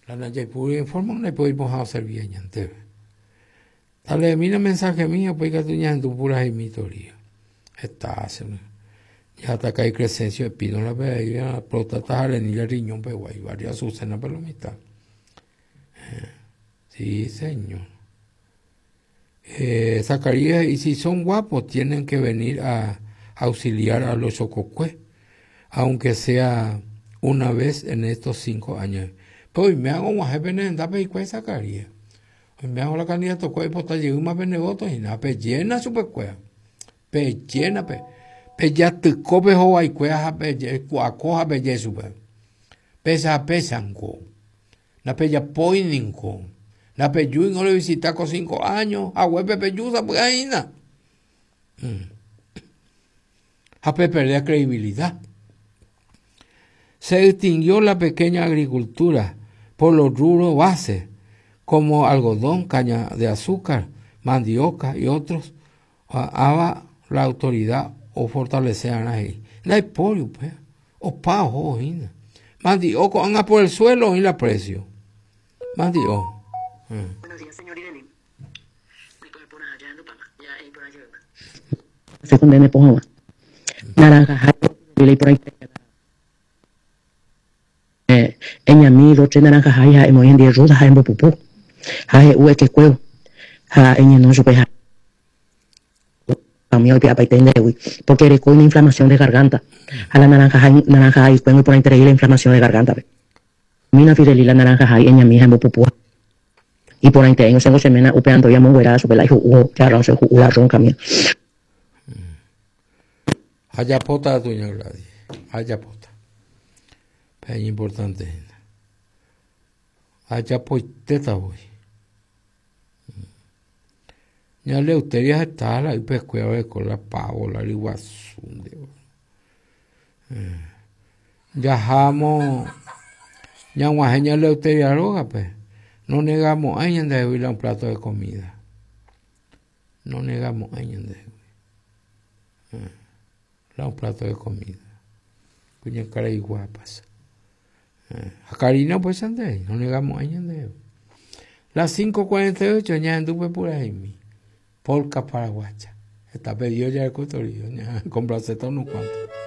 La Naya Puri informa no puede mojado ser bien ante. Dale mira mensaje mío pues que tú ya en tu pura mitoría. Está haciendo. Ya hasta que hay crescencia de pino la veía la próstata ni el riñón pe guay varias sucena por la mitad. Sí, señor. Zacarías, y si son guapos, tienen que venir a auxiliar a los Xococué, aunque sea una vez en estos 5 años. Pues me hago un jefe en la pe Zacarías. Me hago la candidato cué por tal llegó más benevoto y nada, pe llena su pecuea. Pe llena pe. Pe ya te cope ho ay cuea pe cuacoja pe yesu pe. Pesa pesanco. Na pe ya poininco. La Peyú no le visita con 5 años. A huepe Peyuda, pues ahí nada. A perder credibilidad. Se extinguió la pequeña agricultura por los rubros bases, como algodón, caña de azúcar, mandioca y otros. Haba la autoridad o fortalecer ahí. La pollo, pues. O pajo, mandioca, anda por el suelo y la precio. Mandioca. Buenos días, señor Irene. Se condene por agua. Naranja, y por ahí. Eñami, roche naranja, haya, hemos en día ruda, haya, pupú. Haya, ue, que cueo. Haya, no supe, haya. A mí, hoy, para entender, porque eres con una inflamación de garganta. A la naranja, hay, cuando por ahí traer la inflamación de garganta. Mina, fireli, la naranja, hay, eñami, haya, pupú. Y por ahí tengo semana upeando ya monguera sobre la hijo ya no se jugó ronca mía. Haya pota doña Gladys. Haya pota. Es importante. Haya poiteta voy. Ya leuteria está la pescueva con la pavo, la liguazunde. Ya jamo. Ya guajeña leuteria roga pues. No negamos a alguien de un plato de comida. No negamos a alguien de un plato de comida. Cuña cara y guapas. A Karina pues ande, no negamos a alguien de las 5:48 ya anduve por ahí. Polca paraguacha. Está pedido ya el cotorillo. Complacer unos cuantos.